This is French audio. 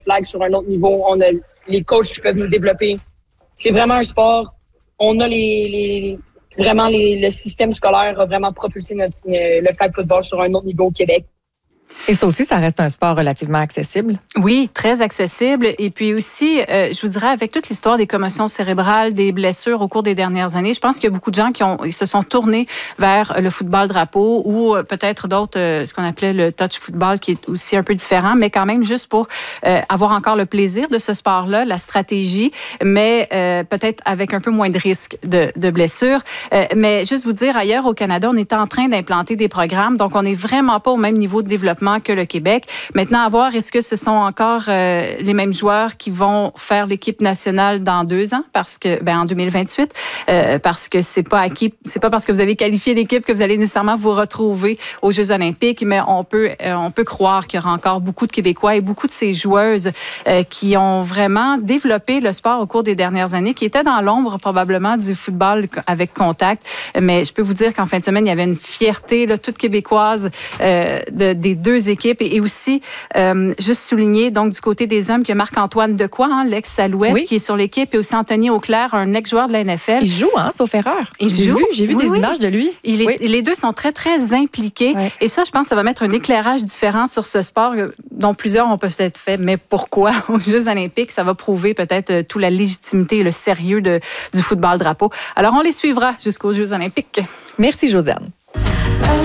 flag sur un autre niveau. On a les coachs qui peuvent nous développer. C'est vraiment un sport. On a le système scolaire a vraiment propulsé le flag football sur un autre niveau au Québec. Et ça aussi, ça reste un sport relativement accessible. Oui, très accessible. Et puis aussi, je vous dirais, avec toute l'histoire des commotions cérébrales, des blessures au cours des dernières années, je pense qu'il y a beaucoup de gens qui se sont tournés vers le football drapeau ou peut-être d'autres, ce qu'on appelait le touch football, qui est aussi un peu différent, mais quand même juste pour avoir encore le plaisir de ce sport-là, la stratégie, mais peut-être avec un peu moins de risques de blessures. Mais juste vous dire, ailleurs au Canada, on est en train d'implanter des programmes, donc on n'est vraiment pas au même niveau de développement que le Québec. Maintenant, à voir, est-ce que ce sont encore les mêmes joueurs qui vont faire l'équipe nationale dans 2 ans, parce que, en 2028, parce que c'est pas parce que vous avez qualifié l'équipe que vous allez nécessairement vous retrouver aux Jeux olympiques, mais on peut croire qu'il y aura encore beaucoup de Québécois et beaucoup de ces joueuses qui ont vraiment développé le sport au cours des dernières années, qui étaient dans l'ombre probablement du football avec contact. Mais je peux vous dire qu'en fin de semaine, il y avait une fierté là, toute québécoise des deux équipes et aussi juste souligner donc du côté des hommes que Marc-Antoine Dequoy, l'ex-Alouette, qui est sur l'équipe, et aussi Anthony Auclair, un ex-joueur de la NFL. Il joue, sauf erreur. J'ai vu des images de lui. Les deux sont très, très impliqués. Oui. Et ça, je pense que ça va mettre un éclairage différent sur ce sport dont plusieurs ont peut-être fait. Mais pourquoi aux Jeux olympiques? Ça va prouver peut-être toute la légitimité et le sérieux du football drapeau. Alors, on les suivra jusqu'aux Jeux olympiques. Merci, Josiane.